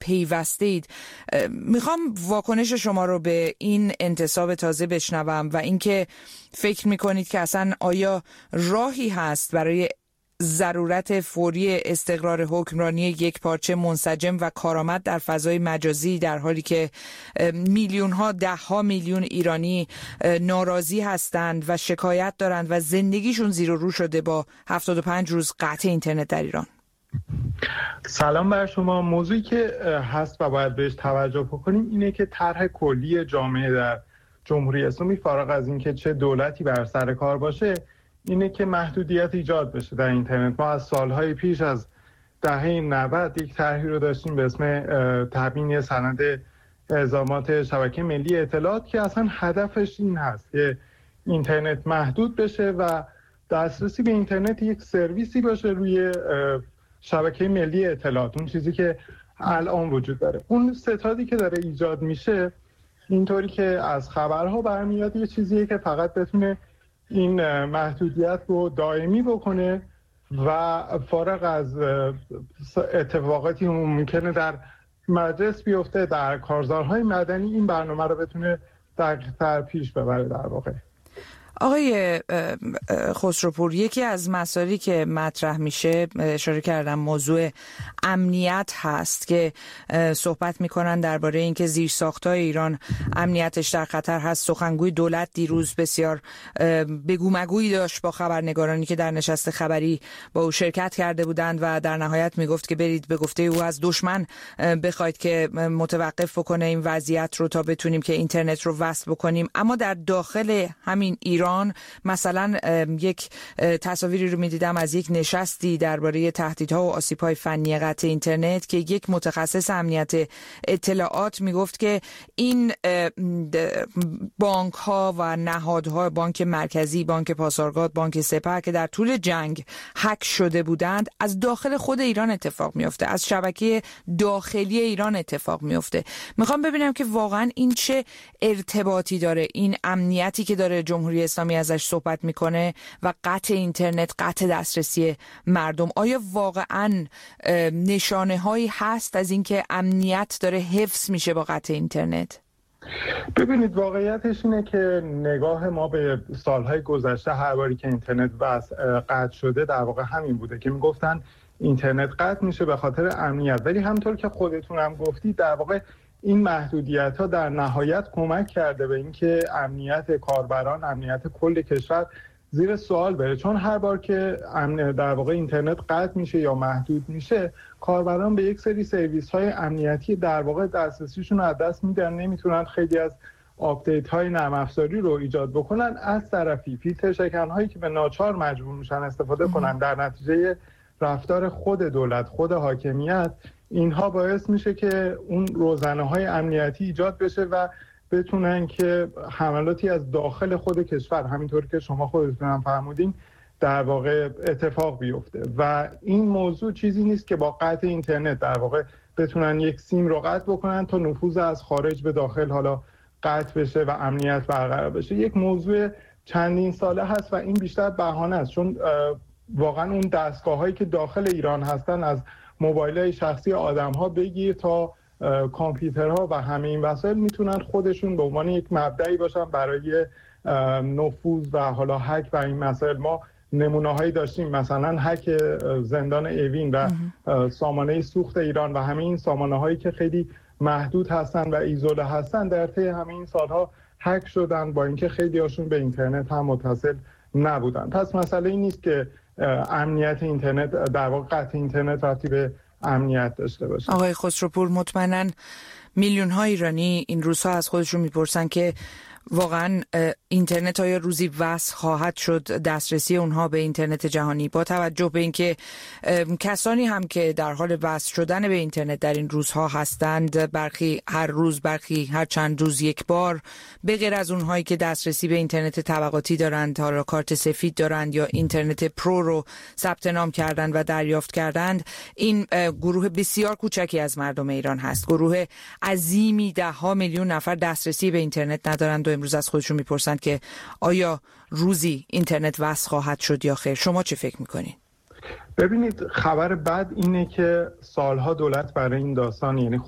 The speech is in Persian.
پیوسته اید. میخوام واکنش شما رو به این انتصاب تازه بشنوم و اینکه فکر میکنید که اصلا آیا راهی هست برای ضرورت فوری استقرار حکمرانی یک پارچه منسجم و کارآمد در فضای مجازی، در حالی که میلیون ها، 10 میلیون ایرانی ناراضی هستند و شکایت دارند و زندگیشون زیر و رو شده با 75 روز قطع اینترنت در ایران؟ سلام بر شما. موضوعی که هست و باید بهش توجه بکنیم اینه که طرح کلی جامعه در جمهوری اسلامی، فارغ از اینکه چه دولتی بر سر کار باشه، اینه که محدودیت ایجاد بشه در اینترنت. ما از سالهای پیش، از دهه 90 یک طرحی رو داشتیم به اسم تبیین سند الزامات شبکه ملی اطلاعات که اصلا هدفش این هست که اینترنت محدود بشه و دسترسی به اینترنت یک سرویسی باشه روی شبکه ملی اطلاعات، اون چیزی که الان وجود داره. اون ستادی که داره ایجاد میشه اینطوری که از خبرها برمیاد یه چیزیه که فقط بتونه این محدودیت رو دائمی بکنه و فارغ از اتفاقاتی ممکنه در مجلس بیفته، در کارزارهای مدنی، این برنامه رو بتونه دقیق‌تر پیش ببره. در واقع آقای خسروپور، یکی از مسائلی که مطرح میشه، اشاره کردم، موضوع امنیت هست که صحبت میکنن درباره اینکه زیرساخت‌های ایران امنیتش در خطر هست. سخنگوی دولت دیروز بسیار بگو مگویی داشت با خبرنگارانی که در نشست خبری با او شرکت کرده بودند و در نهایت میگفت که برید به گفته او از دشمن بخواید که متوقف بکنه این وضعیت رو تا بتونیم که اینترنت رو وصل بکنیم. اما در داخل همین ایران مثلا یک تصاویری رو می‌دیدم از یک نشستی درباره تهدیدها و آسیب‌های فنی قطع اینترنت که یک متخصص امنیت اطلاعات میگفت که این بانک‌ها و نهادها، بانک مرکزی، بانک پاسارگاد، بانک سپه که در طول جنگ هک شده بودند، از داخل خود ایران اتفاق میفته، از شبکه داخلی ایران اتفاق میفته. میخوام ببینم که واقعا این چه ارتباطی داره، این امنیتی که داره جمهوری اسلامی ازش صحبت میکنه و قطع اینترنت، قطع دسترسی مردم، آیا واقعا نشانه هایی هست از اینکه امنیت داره حفظ میشه با قطع اینترنت؟ ببینید، واقعیتش اینه که نگاه ما به سالهای گذشته هر باری که اینترنت قطع شده در واقع همین بوده که میگفتن اینترنت قطع میشه به خاطر امنیت، ولی همونطور که خودتون هم گفتید در واقع این محدودیت‌ها در نهایت کمک کرده به اینکه امنیت کاربران، امنیت کل کشور زیر سوال بره، چون هر بار که در واقع اینترنت قطع میشه یا محدود میشه، کاربران به یک سری سرویس‌های امنیتی در واقع دسترسیشون رو از دست میدن، نمیتونن خیلی از آپدیت‌های نرم افزاری رو ایجاد بکنن. از طرفی فیلتر شکن‌هایی که به ناچار مجبور میشن استفاده کنن در نتیجه رفتار خود دولت، خود حاکمیت، اینها باعث میشه که اون روزنه‌های امنیتی ایجاد بشه و بتونن که حملاتی از داخل خود کشور، همینطور که شما خودتون هم فرمودین، در واقع اتفاق بیفته. و این موضوع چیزی نیست که با قطع اینترنت در واقع بتونن یک سیم رو قطع بکنن تا نفوذ از خارج به داخل حالا قطع بشه و امنیت برقرار بشه. یک موضوع چندین ساله هست و این بیشتر بهانه است، چون واقعا اون دستگاه‌هایی که داخل ایران هستن، از موبایل‌های شخصی آدم‌ها بگیر تا کامپیوترها و همه این وسایل، میتونن خودشون به عنوان یک مبدعی باشن برای نفوذ و حالا هک و این مسائل. ما نمونه‌هایی داشتیم، مثلا هک زندان اوین و سامانه سوخت ایران و همه این سامانه‌هایی که خیلی محدود هستن و ایزوله هستن در طی همه این سالها هک شدن، با اینکه خیلی هاشون به اینترنت هم متصل نبودن. پس مسئله این نیست که امنیت اینترنت، در واقع قطع اینترنت ربطی به امنیت داشته باشه. آقای خسروپور، مطمئناً میلیون ها ایرانی این روزها از خودشون میپرسن که واقعا اینترنت آیا روزی وصل خواهد شد، دسترسی اونها به اینترنت جهانی، با توجه به اینکه کسانی هم که در حال وصل شدن به اینترنت در این روزها هستند، برخی هر روز، برخی هر چند روز یک بار، به غیر از اونهایی که دسترسی به اینترنت طبقاتی دارند، حالا کارت سفید دارند یا اینترنت پرو رو ثبت نام کردند و دریافت کردند، این گروه بسیار کوچکی از مردم ایران هست. گروه عظیمی، 10 میلیون نفر دسترسی به اینترنت ندارند و امروز از خودشون میپرسند که آیا روزی اینترنت وصل خواهد شد یا خیر. شما چه فکر میکنین؟ ببینید، خبر بد اینه که سالها دولت برای این داستان، یعنی